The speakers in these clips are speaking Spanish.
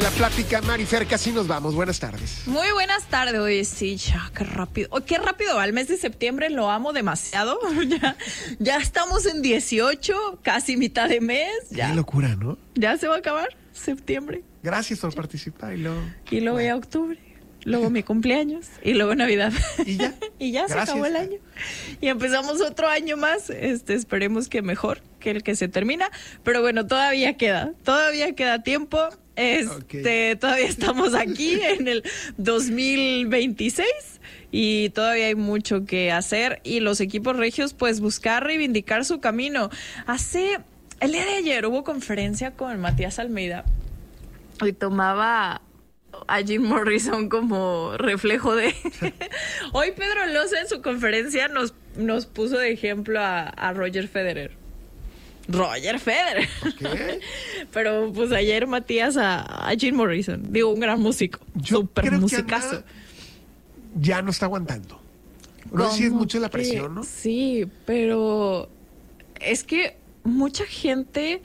la plática, Marifer, casi nos vamos. Buenas tardes. Muy buenas tardes. Oye, sí, ya, qué rápido. Oh, qué rápido va el mes de septiembre, lo amo demasiado. ya estamos en 18, casi mitad de mes. Ya. Qué locura, ¿no? Ya se va a acabar septiembre. Gracias por participar. Y luego ya octubre. Luego mi cumpleaños y luego Navidad. ¿Y ya? Y ya se acabó el año. Y empezamos otro año más. Esperemos que mejor que el que se termina. Pero bueno, todavía queda tiempo. Todavía estamos aquí en el 2026 y todavía hay mucho que hacer. Y los equipos regios, pues, buscar reivindicar su camino. El día de ayer hubo conferencia con Matías Almeida y tomaba a Jim Morrison como reflejo de... Hoy Pedro Loza en su conferencia nos puso de ejemplo a Roger Federer. ¿Qué? Pero pues ayer Matías a Jim Morrison. Digo, un gran músico. Súper musicazo. Ya no está aguantando. No sé si es mucho la presión, ¿no? Sí, pero es que mucha gente...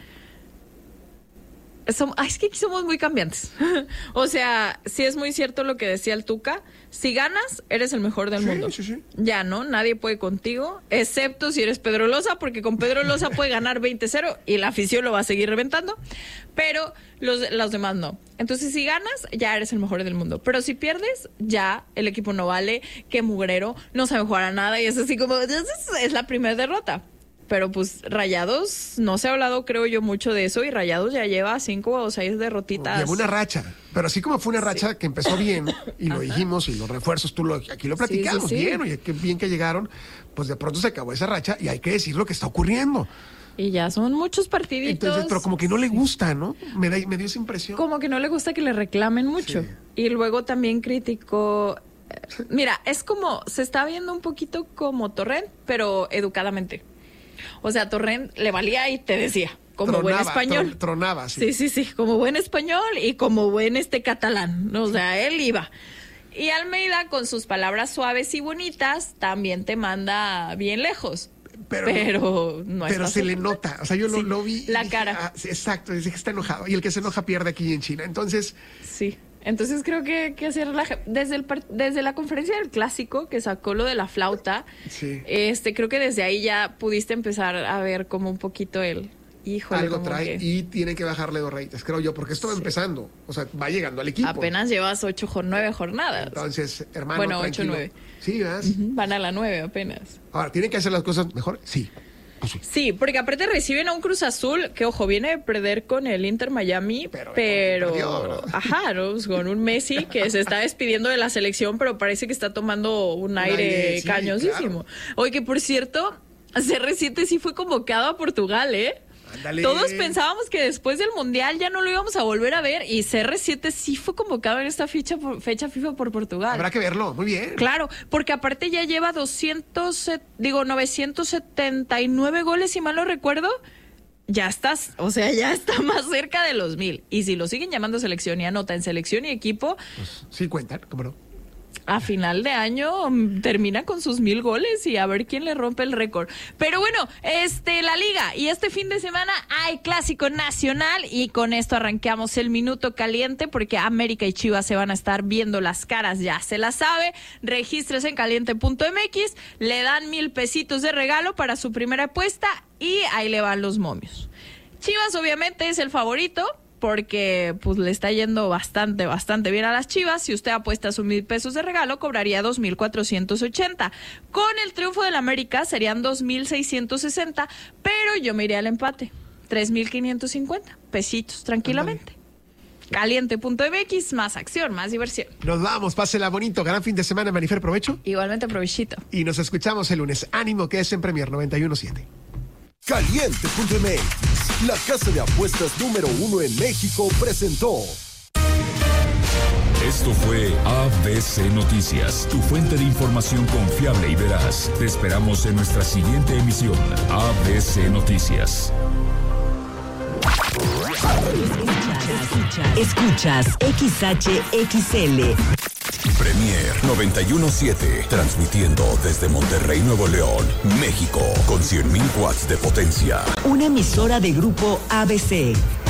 Es que aquí somos muy cambiantes. O sea, sí es muy cierto lo que decía el Tuca. Si ganas, eres el mejor del mundo. Sí. Ya, ¿no? Nadie puede contigo, excepto si eres Pedro Loza, porque con Pedro Loza puede ganar 20-0 y la afición lo va a seguir reventando, pero los demás no. Entonces, si ganas, ya eres el mejor del mundo. Pero si pierdes, ya el equipo no vale, qué mugrero, no sabe jugar a nada y es así como, es la primera derrota. Pero pues Rayados, no se ha hablado creo yo mucho de eso y Rayados ya lleva 5 o 6 derrotitas. Lleva una racha, pero así como fue una racha que empezó bien y lo dijimos y los refuerzos aquí lo platicamos bien, oye, qué bien que llegaron, pues de pronto se acabó esa racha y hay que decir lo que está ocurriendo. Y ya son muchos partiditos. Entonces, pero como que no le gusta, ¿no? Me dio esa impresión. Como que no le gusta que le reclamen mucho. Sí. Y luego también criticó... Mira, es como, se está viendo un poquito como Torrent, pero educadamente. O sea, Torrent le valía y te decía, como buen español. Tronaba, sí. Sí, como buen español y como buen catalán. O sea, él iba. Y Almeida, con sus palabras suaves y bonitas, también te manda bien lejos. Pero no es se le nota. O sea, yo lo vi. La cara. Exacto, dice que está enojado. Y el que se enoja pierde aquí en China. Entonces. Sí. Entonces creo que se relaja. Desde la conferencia del Clásico, que sacó lo de la flauta, creo que desde ahí ya pudiste empezar a ver como un poquito híjole. Algo trae y tiene que bajarle 2 rayitas, creo yo, porque esto va empezando. O sea, va llegando al equipo. Apenas llevas 9 jornadas. Entonces, hermano, bueno, 8 o 9. Sí, ¿verdad? Van a la 9 apenas. Ahora, ¿tienen que hacer las cosas mejor? Sí. Sí, porque aparte reciben a un Cruz Azul que, ojo, viene a perder con el Inter Miami, pero perdió, ajá, ¿no? Con un Messi que se está despidiendo de la selección, pero parece que está tomando un aire cañosísimo. Claro. Oye, que por cierto, CR7 sí fue convocado a Portugal, ¿eh? Ándale. Todos pensábamos que después del Mundial ya no lo íbamos a volver a ver y CR7 sí fue convocado en esta fecha FIFA por Portugal. Habrá que verlo, muy bien. Claro, porque aparte ya lleva 979 goles, si mal no recuerdo. Ya está más cerca de los 1000. Y si lo siguen llamando selección y anota en selección y equipo... Pues sí cuentan, ¿cómo no? A final de año termina con sus 1000 goles y a ver quién le rompe el récord. Pero bueno, la liga y este fin de semana hay clásico nacional y con esto arranqueamos el minuto caliente porque América y Chivas se van a estar viendo las caras, ya se la sabe. Regístrese en caliente.mx, le dan 1000 pesitos de regalo para su primera apuesta y ahí le van los momios. Chivas obviamente es el favorito, porque pues le está yendo bastante bien a las Chivas. Si usted apuesta sus 1000 pesos de regalo, cobraría 2,480. Con el triunfo del América serían 2,660, pero yo me iría al empate. 3,550 pesitos, tranquilamente. Caliente.mx, más acción, más diversión. Nos vamos, pásela bonito, gran fin de semana, Marifer, provecho. Igualmente, provechito. Y nos escuchamos el lunes. Ánimo, que es en Premier 91.7. Caliente.mx, la casa de apuestas número 1 en México, presentó. Esto fue ABC Noticias, tu fuente de información confiable y veraz. Te esperamos en nuestra siguiente emisión. ABC Noticias. Escuchas XHXL. Premier 91.7, transmitiendo desde Monterrey, Nuevo León, México, con 100,000 watts de potencia. Una emisora de Grupo ABC.